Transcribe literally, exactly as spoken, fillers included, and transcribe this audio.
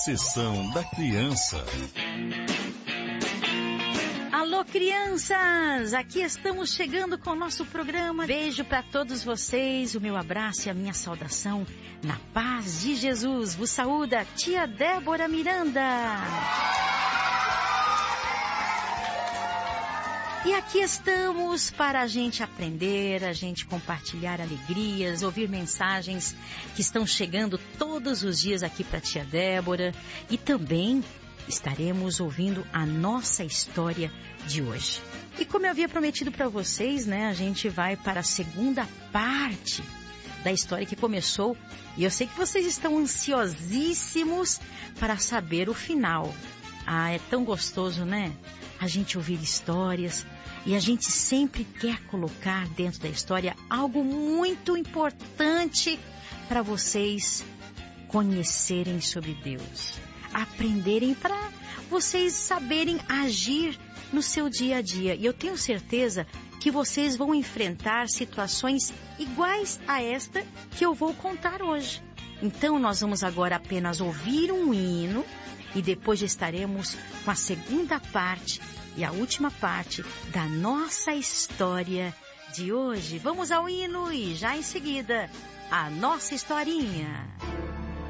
Sessão da Criança. Alô, crianças! Aqui estamos chegando com o nosso programa. Beijo para todos vocês, o meu abraço e a minha saudação na paz de Jesus. Vos saúda tia Débora Miranda. E aqui estamos para a gente aprender, a gente compartilhar alegrias, ouvir mensagens que estão chegando todos os dias aqui para a tia Débora. E também estaremos ouvindo a nossa história de hoje. E como eu havia prometido para vocês, né, a gente vai para a segunda parte da história que começou. E eu sei que vocês estão ansiosíssimos para saber o final. Ah, é tão gostoso, né? A gente ouvir histórias e a gente sempre quer colocar dentro da história algo muito importante para vocês conhecerem sobre Deus, aprenderem, para vocês saberem agir no seu dia a dia. E eu tenho certeza que vocês vão enfrentar situações iguais a esta que eu vou contar hoje. Então nós vamos agora apenas ouvir um hino e depois já estaremos com a segunda parte e a última parte da nossa história de hoje. Vamos ao hino e já em seguida a nossa historinha.